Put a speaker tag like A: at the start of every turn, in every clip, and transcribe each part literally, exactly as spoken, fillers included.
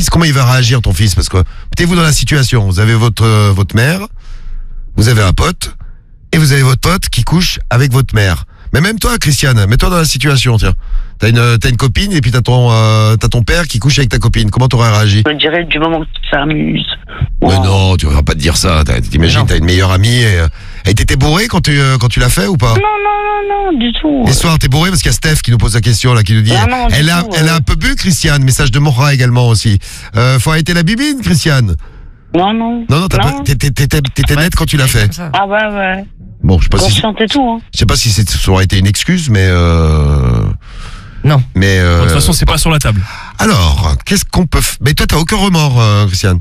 A: comment il va réagir ton fils? Parce que mettez-vous dans la situation, vous avez votre euh, votre mère, vous avez un pote, et vous avez votre pote qui couche avec votre mère. Mais même toi, Christiane, mets-toi dans la situation, tiens. T'as une, t'as une copine et puis t'as ton, euh, t'as ton père qui couche avec ta copine. Comment t'aurais réagi?
B: Je me dirais du moment que tu t'amuses.
A: Mais
B: Oh.
A: non, tu vas pas te dire ça. T'as- T'imagines, t'as une meilleure amie et, euh, et t'étais bourré quand tu, euh, quand tu l'as fait ou pas?
B: Non, non, non, non, du tout.
A: Les soirs, t'es bourré parce qu'il y a Steph qui nous pose la question, là, qui nous dit.
B: Non, non, du
A: elle a,
B: tout,
A: elle a
B: euh.
A: un peu bu, Christiane. Message de Moira également aussi. Euh, faut arrêter la bibine, Christiane.
B: Non, non.
A: Non, non, t'as pas- t'étais, t'étais, t'étais net quand tu l'as fait.
C: Comme ça.
B: Ah ouais, ouais.
A: Bon, je sais pas si,
B: Consciente et tout, hein.
A: je sais pas si c'est- ça aurait été une excuse, mais euh,
C: Non.
A: mais euh,
D: De toute façon, c'est pas sur la table.
A: alors, qu'est-ce qu'on peut f... Mais toi, t'as aucun remords, euh, Christiane.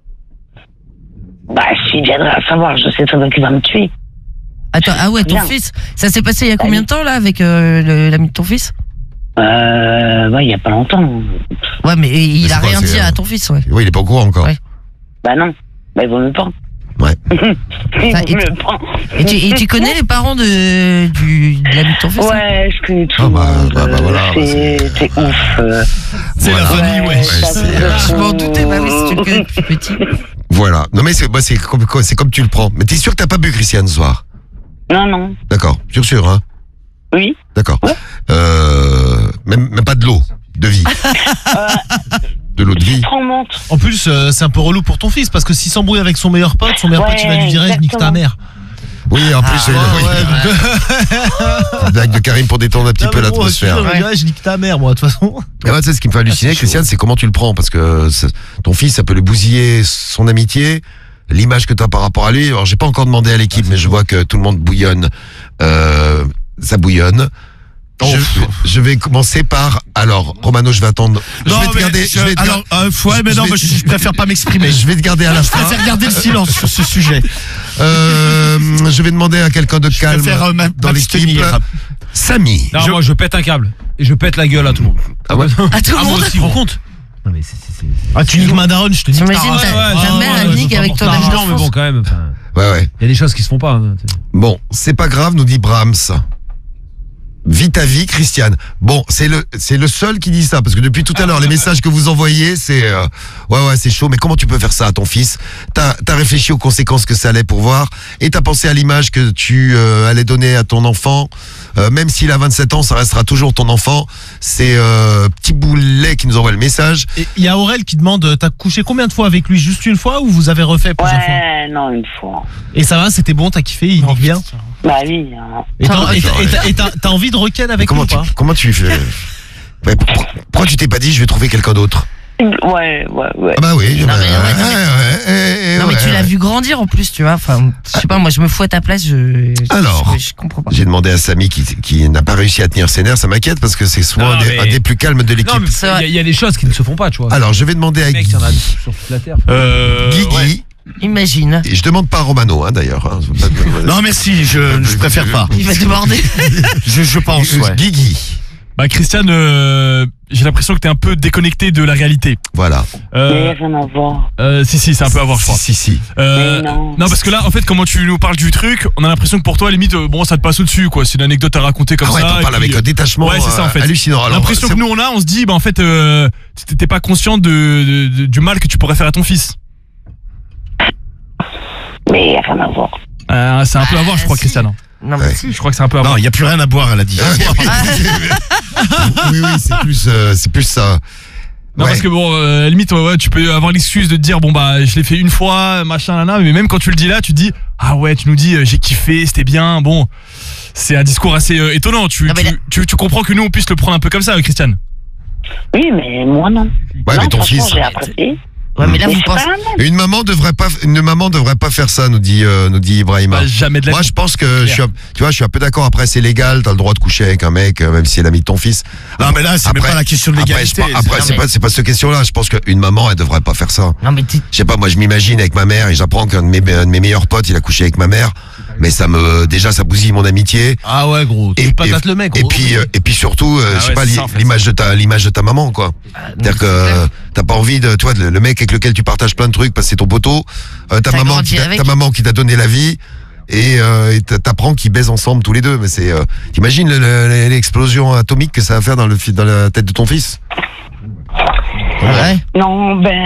B: Bah, s'il viendrait à savoir, je sais très bien qu'il va me tuer.
C: Attends, ah ouais, ton
B: Bien.
C: fils. Ça s'est passé il y a combien de temps là avec euh, le- l'ami de ton fils?
B: Euh, ouais, il y a pas longtemps.
C: Ouais, mais il
A: Mais
C: a
A: c'est quoi,
C: rien
A: c'est,
C: dit
A: euh,
C: à ton fils, ouais.
A: Oui, il est pas au courant encore.
C: Ouais.
B: Bah non. Bah, il vaut mieux pas.
A: Ouais.
B: il
C: Ça,
B: vaut
C: et
B: mieux pas.
C: Et tu, et tu connais les parents de, du, de l'ami de ton fils? hein?
B: Ouais, je connais tout.
A: Ah
B: le
A: bah,
B: monde.
A: bah, bah, voilà, bah,
B: c'est,
A: c'est-
B: c'est ouf. euh.
D: C'est
A: Voilà.
D: la famille, ouais.
A: Ouais,
B: ça
A: c'est,
B: me
A: euh,
C: Je m'en
B: fout.
C: doutais, bah oui, si tu le connais depuis petit.
A: Voilà. Non mais c'est, bah, c'est comme, c'est comme tu le prends. Mais t'es sûr que t'as pas bu, Christiane, ce soir?
B: Non, non.
A: D'accord. Sûr, sûr, hein.
B: Oui.
A: D'accord.
B: Ouais.
A: Euh, même, même pas de l'eau, de vie. De l'eau de vie.
B: Trop monte.
E: En plus, euh, c'est un peu relou pour ton fils parce que s'il s'embrouille avec son meilleur pote, son meilleur
B: Ouais,
E: pote il va lui dire eh, nique ta
B: exactement.
E: mère.
A: Oui, en plus, c'est
E: Ouais,
A: oui.
E: ouais,
A: Une blague de Karim pour détendre un petit
E: Non,
A: peu
E: mais bon,
A: l'atmosphère.
E: je veux dire, ouais, je nique ta mère, moi, de toute façon.
A: Et moi, tu sais, ce qui me fait halluciner,
E: Ah, c'est
A: Christiane,
E: chaud.
A: c'est comment tu le prends. Parce que c'est- ton fils, ça peut le bousiller son amitié, l'image que tu as par rapport à lui. Alors, j'ai pas encore demandé à l'équipe, mais je vois que tout le monde bouillonne. Euh, ça bouillonne.
E: Oh.
A: Je, je vais commencer par. Alors, Romano, je vais attendre. Je
E: Non,
A: vais te
E: mais
A: garder.
E: je-
A: Je vais te
E: alors,
A: gar-
E: euh, ouais, mais
A: je
E: non,
A: vais-
E: mais je, je préfère pas m'exprimer.
A: je vais te garder à la
E: Je
A: fin.
E: préfère garder le silence sur ce sujet.
A: Euh, je vais demander à quelqu'un de
E: Je
A: calme
E: préfère euh, m'a-
A: dans l'équipe.
E: m'abstenir.
A: Samy.
D: Non,
E: Je-
D: moi, je pète un câble. Et je pète la gueule à tout le monde.
A: Ah ouais.
C: À tout le
D: Ah, moi
C: monde.
D: aussi,
E: Tu te rends compte
D: Non, mais c'est. c'est- c'est-
E: Ah, tu niques ma daronne, je te nique ta
C: T'imagines
E: race.
C: ta,
D: ouais,
C: ta
D: ouais,
C: mère,
D: ouais,
C: elle
D: ouais,
C: nique
E: je
C: avec
E: peux
C: ton
E: pas
C: ami
E: porter
D: Non, mais bon,
C: d'enfance.
D: quand même. enfin,
A: Ouais, ouais.
D: Il y a des choses qui se font pas. hein.
A: Bon, c'est pas grave, nous dit Brahms. Vis ta vie, Christiane. Bon, c'est le, c'est le seul qui dit ça, parce que depuis tout à l'heure, les messages que vous envoyez, c'est, euh, ouais, ouais, c'est chaud. Mais comment tu peux faire ça à ton fils? T'as, t'as réfléchi aux conséquences que ça allait pour voir, et t'as pensé à l'image que tu euh, allais donner à ton enfant. Euh, même s'il a vingt-sept ans, ça restera toujours ton enfant. C'est euh, Petit Boulet qui nous envoie le message.
E: Et il y a Aurel qui demande t'as couché combien de fois avec lui? Juste une fois ou vous avez refait plusieurs fois?
B: Ouais, non, une fois.
E: Et ça va, c'était bon, t'as kiffé, il nique bien.
B: Bah oui. Hein.
E: Et t'as- et
A: Attends,
E: t'as- et t'as- et t'as t'as envie de requin
A: Mais
E: avec lui
A: comment
E: ou
A: tu,
E: pas?
A: comment tu fais? Ouais, pour- pourquoi tu t'es pas dit je vais trouver quelqu'un d'autre?
B: Ouais, ouais, ouais.
A: Ah bah oui.
C: Non,
A: bah,
C: mais ouais, non, mais-
A: ouais, ouais, ouais,
C: Non, mais
A: ouais.
C: tu l'as vu grandir en plus, tu vois. Enfin, je sais pas, moi je me fous à ta place, je. je-
A: Alors.
C: Je, je comprends pas.
A: J'ai demandé à Samy qui, qui n'a pas réussi à tenir ses nerfs, ça m'inquiète parce que c'est souvent
D: Non,
A: un, des,
D: mais-
A: un des plus calmes de l'équipe.
D: Non, mais
C: C'est vrai.
D: il y, a- il y a des choses qui ne se font pas, tu vois.
A: Alors je vais demander à
D: Les mecs,
A: Guigui.
D: il y en a sur toute la terre.
E: Euh.
A: Guigui,
C: Imagine.
A: et je demande pas à Romano hein, d'ailleurs. Hein, je veux pas-
E: Non, merci, je, je préfère pas.
C: Il va te border.
E: Je, je pense, ouais.
A: Guigui,
D: Bah, Christiane, euh, j'ai l'impression que t'es un peu déconnecté de la réalité.
A: voilà.
B: Mais
D: Euh,
B: rien à voir.
D: euh, si, si, c'est un peu à voir, je crois.
A: Si, si, si.
D: Euh,
B: Mais non.
D: non, parce que là, en fait, comment tu nous parles du truc, on a l'impression que pour toi, limite, euh, bon, ça te passe au-dessus, quoi. C'est une anecdote à raconter comme
A: Ah ouais,
D: ça.
A: t'en
D: et
A: parles
D: puis,
A: avec
D: euh,
A: un détachement
D: ouais, c'est ça, en fait.
A: euh, hallucinant. Alors,
D: l'impression
A: c'est-
D: que nous, on a, on se dit, bah, en fait, euh, t'es pas conscient de, de- de- du mal que tu pourrais faire à ton fils.
B: Mais rien à voir.
D: Euh, c'est un peu à voir, je crois,
C: si.
D: Christiane.
C: Non, mais
A: Ouais.
C: si.
D: Je crois que c'est un peu à
E: Non,
D: voir.
E: il n'y a plus rien à boire, elle a dit.
A: oui, oui, c'est plus, euh, c'est plus ça.
D: Non,
A: Ouais.
D: parce que bon, euh, à la limite, ouais, ouais, tu peux avoir l'excuse de te dire, bon, bah, je l'ai fait une fois, machin, nana, mais même quand tu le dis là, tu te dis, ah ouais, tu nous dis, euh, j'ai kiffé, c'était bien, bon. C'est un discours assez euh, étonnant. Tu,
C: Non, mais
D: tu,
C: là-
D: tu, tu comprends que nous, on puisse le prendre un peu comme ça, euh, Christiane.
B: Oui, mais moi non.
A: Ouais,
B: non,
A: mais ton
B: franchement,
A: fils.
B: j'ai apprécié.
C: Ouais, mais là,
B: Mais
C: vous
B: c'est pas
C: pensez.
B: un homme.
A: Une maman devrait pas, une maman devrait pas faire ça, nous dit, euh, nous dit Ibrahima.
D: Bah, jamais de la
A: Moi,
D: vie.
A: je pense que je suis, un- tu vois, je suis un peu d'accord. Après, c'est légal, t'as le droit de coucher avec un mec, euh, même si c'est l'ami de ton fils.
E: Non, mais là, c'est même
A: Après-
E: pas la question de
A: Après,
E: l'égalité.
A: je, après,
C: Non,
A: c'est
C: mais-
A: pas, c'est pas cette question-là. Je pense qu'une maman, elle devrait pas faire ça.
C: Non, mais t'es-
A: Je sais pas, moi, je m'imagine avec ma mère et j'apprends qu'un de mes, un de mes meilleurs potes, il a couché avec ma mère. Mais ça me, déjà, ça bousille mon amitié.
E: Ah ouais, gros.
A: Et,
E: Tu
A: et,
E: patates le mec,
A: et
E: gros.
A: puis, euh, et puis surtout, euh,
D: Ah
A: je sais
D: ouais,
A: pas,
D: c'est
A: l'i-
D: ça, en fait.
A: l'image de ta, l'image de ta maman, quoi.
C: Ah, non,
A: C'est-à-dire
C: c'est
A: que
C: clair.
A: euh, t'as pas envie de, toi, le, le mec avec lequel tu partages plein de trucs, parce que c'est ton poteau, euh, ta
C: T'as
A: maman,
C: grandi
A: qui t'a-
C: avec.
A: ta maman qui t'a donné la vie, et euh, et t'a- t'apprends qu'ils baisent ensemble tous les deux. Mais c'est, euh, t'imagines le- le- l'explosion atomique que ça va faire dans le, fi- dans la tête de ton fils?
C: Ouais.
B: Non, ben.